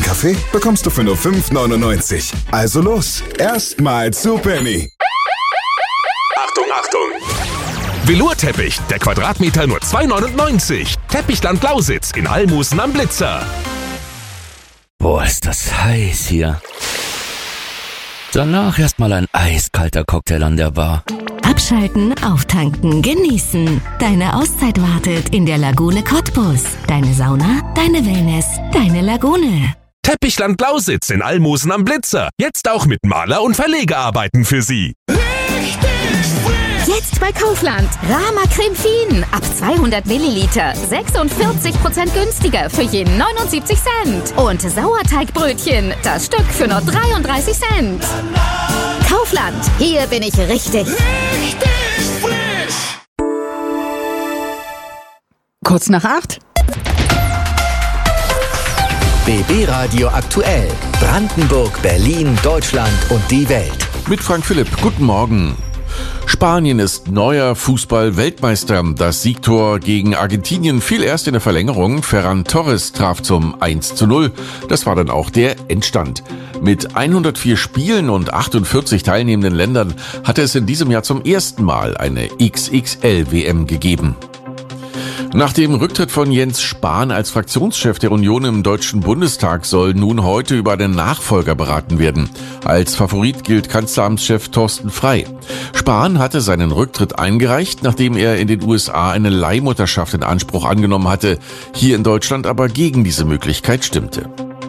Kaffee bekommst du für nur 5,99. Also los, erstmal zu Penny. Achtung, Achtung! Velourteppich, der Quadratmeter nur 2,99. Teppichland Lausitz in Almusen am Blitzer. Boah, ist das heiß hier. Danach erstmal ein eiskalter Cocktail an der Bar. Abschalten, auftanken, genießen. Deine Auszeit wartet in der Lagune Cottbus. Deine Sauna, deine Wellness, deine Lagune. Teppichland Lausitz in Almusen am Blitzer. Jetzt auch mit Maler- und Verlegearbeiten für Sie. Jetzt bei Kaufland. Rama Creme Fien. Ab 200 Milliliter. 46% günstiger für je 79 Cent. Und Sauerteigbrötchen. Das Stück für nur 33 Cent. Kaufland. Hier bin ich richtig. Kurz nach 8. BB Radio aktuell. Brandenburg, Berlin, Deutschland und die Welt. Mit Frank Philipp. Guten Morgen. Spanien ist neuer Fußball-Weltmeister. Das Siegtor gegen Argentinien fiel erst in der Verlängerung. Ferran Torres traf zum 1:0. Das war dann auch der Endstand. Mit 104 Spielen und 48 teilnehmenden Ländern hatte es in diesem Jahr zum ersten Mal eine XXL-WM gegeben. Nach dem Rücktritt von Jens Spahn als Fraktionschef der Union im Deutschen Bundestag soll nun heute über einen Nachfolger beraten werden. Als Favorit gilt Kanzleramtschef Thorsten Frey. Spahn hatte seinen Rücktritt eingereicht, nachdem er in den USA eine Leihmutterschaft in Anspruch angenommen hatte, hier in Deutschland aber gegen diese Möglichkeit stimmte.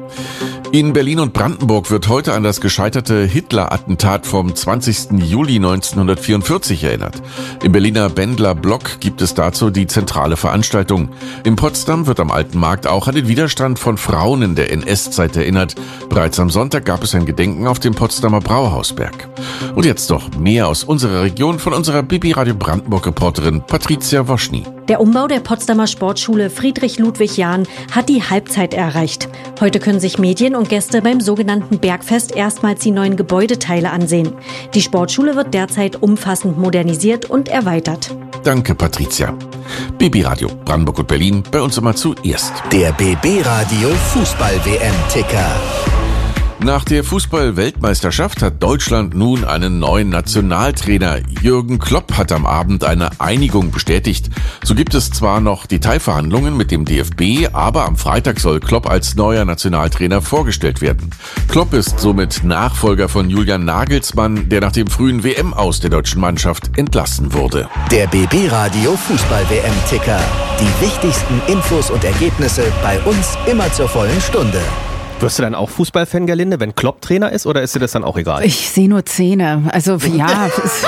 In Berlin und Brandenburg wird heute an das gescheiterte Hitler-Attentat vom 20. Juli 1944 erinnert. Im Berliner Bendler Block gibt es dazu die zentrale Veranstaltung. In Potsdam wird am Alten Markt auch an den Widerstand von Frauen in der NS-Zeit erinnert. Bereits am Sonntag gab es ein Gedenken auf dem Potsdamer Brauhausberg. Und jetzt noch mehr aus unserer Region von unserer BB Radio Brandenburg-Reporterin Patricia Woschny. Der Umbau der Potsdamer Sportschule Friedrich-Ludwig-Jahn hat die Halbzeit erreicht. Heute können sich Medien und Gäste beim sogenannten Bergfest erstmals die neuen Gebäudeteile ansehen. Die Sportschule wird derzeit umfassend modernisiert und erweitert. Danke, Patricia. BB Radio Brandenburg und Berlin, bei uns immer zuerst. Der BB Radio Fußball-WM-Ticker. Nach der Fußball-Weltmeisterschaft hat Deutschland nun einen neuen Nationaltrainer. Jürgen Klopp hat am Abend eine Einigung bestätigt. So gibt es zwar noch Detailverhandlungen mit dem DFB, aber am Freitag soll Klopp als neuer Nationaltrainer vorgestellt werden. Klopp ist somit Nachfolger von Julian Nagelsmann, der nach dem frühen WM-Aus der deutschen Mannschaft entlassen wurde. Der BB Radio Fußball-WM-Ticker. Die wichtigsten Infos und Ergebnisse bei uns immer zur vollen Stunde. Wirst du dann auch Fußballfan, Gerlinde, wenn Klopp Trainer ist, oder ist dir das dann auch egal? Ich sehe nur Zähne. Also ja.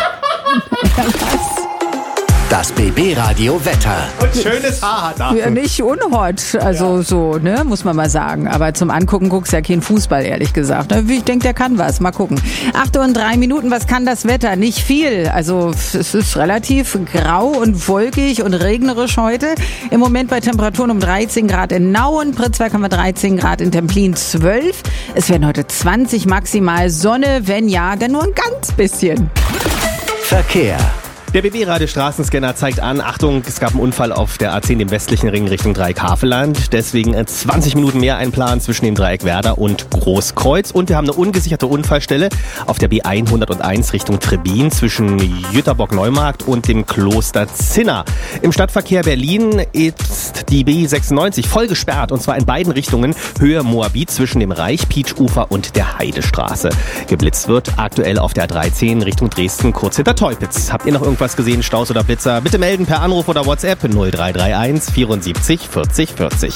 Das BB Radio Wetter. Und schönes Haar hat er. Ja, nicht unhot. Also so, ne, muss man mal sagen. Aber zum Angucken guckst ja kein Fußball, ehrlich gesagt. Ich denke, der kann was. Mal gucken. 8:03, was kann das Wetter? Nicht viel. Also es ist relativ grau und wolkig und regnerisch heute. Im Moment bei Temperaturen um 13 Grad in Nauen. Pritzwerk haben wir 13 Grad, in Templin 12. Es werden heute 20 maximal Sonne. Wenn ja, dann nur ein ganz bisschen. Verkehr. Der BB-Radio-Straßenscanner zeigt an, Achtung, es gab einen Unfall auf der A10, dem westlichen Ring Richtung Dreieck Havelland. Deswegen 20 Minuten mehr einplanen zwischen dem Dreieck Werder und Großkreuz. Und wir haben eine ungesicherte Unfallstelle auf der B101 Richtung Trebin zwischen Jüterbock-Neumarkt und dem Kloster Zinna. Im Stadtverkehr Berlin ist die B96 voll gesperrt, und zwar in beiden Richtungen, Höhe Moabit zwischen dem Reich-Pietsch-Ufer und der Heidestraße. Geblitzt wird aktuell auf der A13 Richtung Dresden, kurz hinter Teupitz. Habt ihr noch irgendwas gesehen, Staus oder Blitzer? Bitte melden per Anruf oder WhatsApp 0331 74 40 40.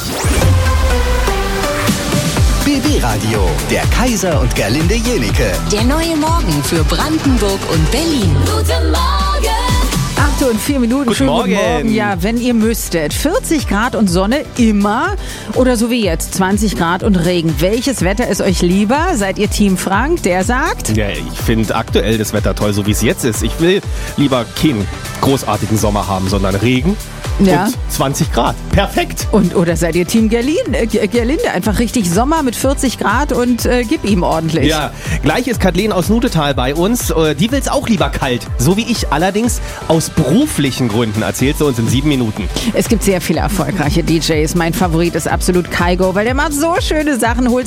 BB Radio, der Kaiser und Gerlinde Jenike. Der neue Morgen für Brandenburg und Berlin. Guten Morgen! 8:04. Guten Schönen Morgen. Guten Morgen. Ja, wenn ihr müsstet. 40 Grad und Sonne immer oder so wie jetzt 20 Grad und Regen. Welches Wetter ist euch lieber? Seid ihr Team Frank, der sagt? Ja, ich finde aktuell das Wetter toll, so wie es jetzt ist. Ich will lieber keinen großartigen Sommer haben, sondern Regen Ja. und 20 Grad. Perfekt. Oder seid ihr Team Gerlinde? Einfach richtig Sommer mit 40 Grad und gib ihm ordentlich. Ja, gleich ist Kathleen aus Nutetal bei uns. Die will es auch lieber kalt, so wie ich. Allerdings aus beruflichen Gründen, erzählt sie uns in 7 Minuten. Es gibt sehr viele erfolgreiche DJs. Mein Favorit ist absolut Kygo, weil der macht so schöne Sachen, holt